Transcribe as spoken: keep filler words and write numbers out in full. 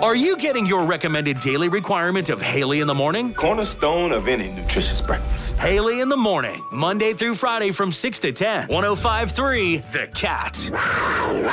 Are you getting your recommended daily requirement of Haley in the morning? Cornerstone of any nutritious breakfast. Haley in the morning, Monday through Friday from six to ten. one oh five point three The Cat.